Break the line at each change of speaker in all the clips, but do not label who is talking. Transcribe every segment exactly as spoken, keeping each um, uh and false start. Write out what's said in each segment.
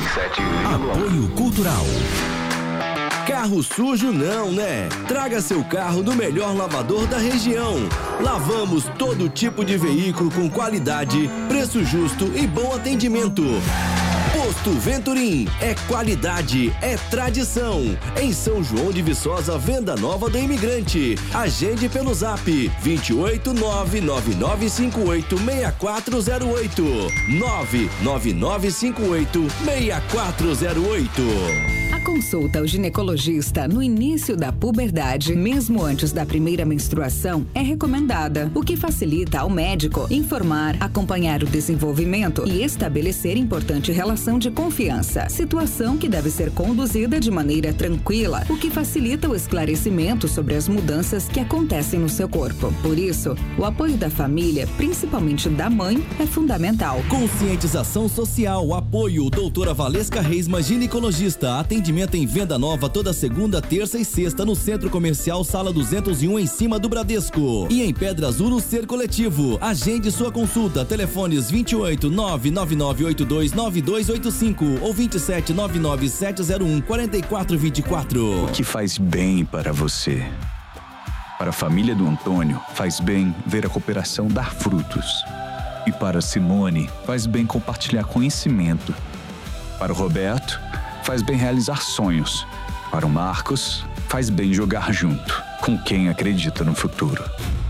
sete vírgula um.
Apoio Cultural. Carro sujo não, né? Traga seu carro no melhor lavador da região. Lavamos todo tipo de veículo com qualidade, preço justo e bom atendimento. Posto Venturim, é qualidade, é tradição. Em São João de Viçosa, venda nova do Imigrante. Agende pelo zap vinte e oito, nove nove nove cinco oito, seis quatro zero oito. nove nove nove cinco oito, seis quatro zero oito.
A consulta ao ginecologista no início da puberdade, mesmo antes da primeira menstruação, é recomendada, o que facilita ao médico informar, acompanhar o desenvolvimento e estabelecer importante relação de confiança. Situação que deve ser conduzida de maneira tranquila, o que facilita o esclarecimento sobre as mudanças que acontecem no seu corpo. Por isso, o apoio da família, principalmente da mãe, é fundamental.
Conscientização social, apoio, doutora Valesca Reisma, ginecologista, atendimento em Venda Nova toda segunda, terça e sexta no Centro Comercial Sala duzentos e um, em cima do Bradesco. E em Pedra Azul no Ser Coletivo. Agende sua consulta, telefones vinte e oito, nove nove nove oito dois nove dois oito cinco ou vinte e sete, nove nove sete zero um, quatro quatro dois quatro.
O que faz bem para você? Para a família do Antônio, faz bem ver a cooperação dar frutos. E para Simone, faz bem compartilhar conhecimento. Para o Roberto, faz bem realizar sonhos. Para o Marcos, faz bem jogar junto, com quem acredita no futuro.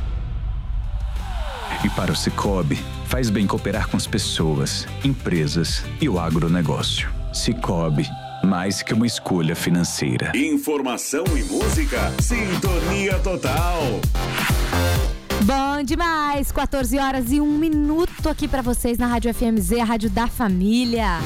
E para o Cicobi, faz bem cooperar com as pessoas, empresas e o agronegócio. Cicobi, mais que uma escolha financeira.
Informação e música, sintonia total.
Bom demais, quatorze horas e um minuto aqui pra vocês na Rádio F M Z, a Rádio da Família.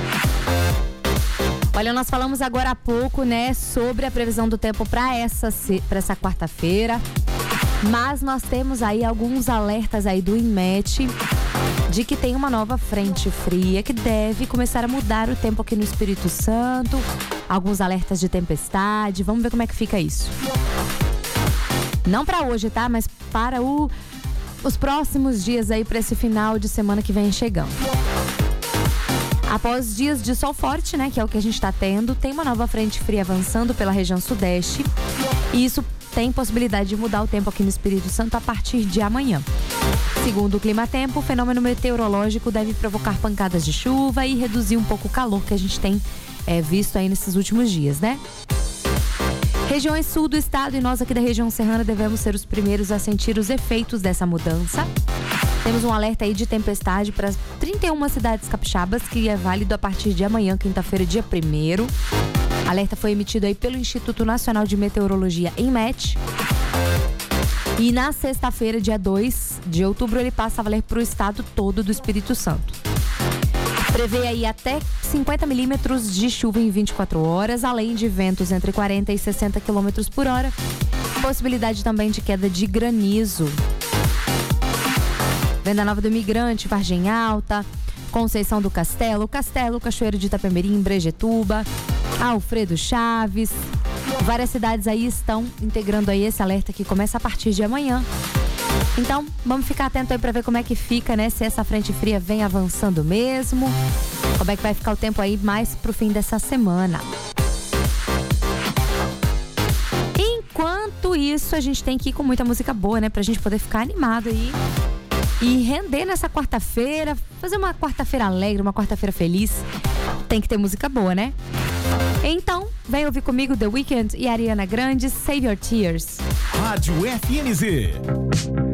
Olha, nós falamos agora há pouco, né, sobre a previsão do tempo para essa, para essa quarta-feira, mas nós temos aí alguns alertas aí do INMET de que tem uma nova frente fria que deve começar a mudar o tempo aqui no Espírito Santo, alguns alertas de tempestade, vamos ver como é que fica isso. Não para hoje, tá? Mas para o, os próximos dias aí, para esse final de semana que vem chegando. Após dias de sol forte, né, que é o que a gente está tendo, tem uma nova frente fria avançando pela região sudeste e isso tem possibilidade de mudar o tempo aqui no Espírito Santo a partir de amanhã. Segundo o Climatempo, o fenômeno meteorológico deve provocar pancadas de chuva e reduzir um pouco o calor que a gente tem é, visto aí nesses últimos dias, né? Regiões sul do estado e nós aqui da região serrana devemos ser os primeiros a sentir os efeitos dessa mudança. Temos um alerta aí de tempestade para as trinta e uma cidades capixabas, que é válido a partir de amanhã, quinta-feira, dia primeiro. Alerta foi emitido aí pelo Instituto Nacional de Meteorologia, INMET. E na sexta-feira, dia dois de outubro, ele passa a valer para o estado todo do Espírito Santo. Prevê aí até cinquenta milímetros de chuva em vinte e quatro horas, além de ventos entre quarenta e sessenta quilômetros por hora. Possibilidade também de queda de granizo. Venda Nova do Imigrante, Vargem Alta, Conceição do Castelo, Castelo, Cachoeiro de Itapemirim, Brejetuba, Alfredo Chaves. Várias cidades aí estão integrando aí esse alerta que começa a partir de amanhã. Então, vamos ficar atento aí para ver como é que fica, né? Se essa frente fria vem avançando mesmo. Como é que vai ficar o tempo aí mais pro fim dessa semana. Enquanto isso, a gente tem que ir com muita música boa, né? Pra gente poder ficar animado aí. E render nessa quarta-feira, fazer uma quarta-feira alegre, uma quarta-feira feliz. Tem que ter música boa, né? Então, vem ouvir comigo The Weeknd e Ariana Grande, Save Your Tears.
Rádio F M Z.